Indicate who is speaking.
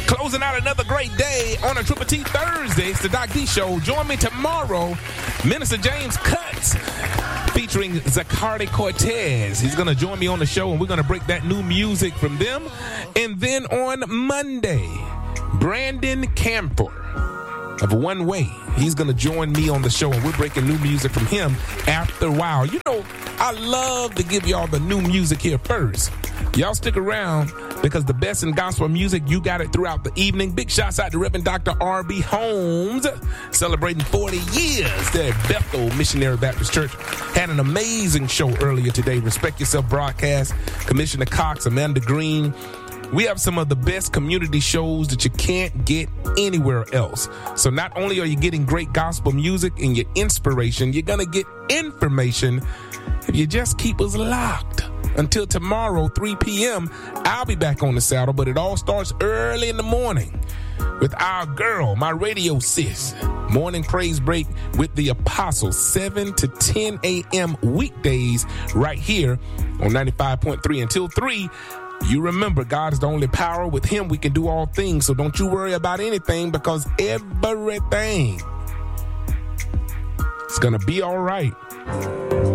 Speaker 1: Closing out another great day on a Triple T Thursday. It's the Doc D Show. Join me tomorrow, Minister James Cuts, featuring Zacardi Cortez. He's going to join me on the show, and we're going to break that new music from them. And then on Monday, Brandon Camphor of One Way. He's going to join me on the show, and we're breaking new music from him after a while. You know, I love to give y'all the new music here first. Y'all stick around because the best in gospel music, you got it throughout the evening. Big shouts out to Reverend Dr. R.B. Holmes, celebrating 40 years there at Bethel Missionary Baptist Church. Had an amazing show earlier today. Respect Yourself broadcast. Commissioner Cox, Amanda Green. We have some of the best community shows that you can't get anywhere else. So not only are you getting great gospel music and your inspiration, you're going to get information if you just keep us locked. Until tomorrow, 3 p.m., I'll be back on the saddle, but it all starts early in the morning with our girl, my radio sis. Morning praise break with the Apostle, 7 to 10 a.m. weekdays right here on 95.3 until 3. You remember, God is the only power. With him, we can do all things. So don't you worry about anything, because everything is going to be all right.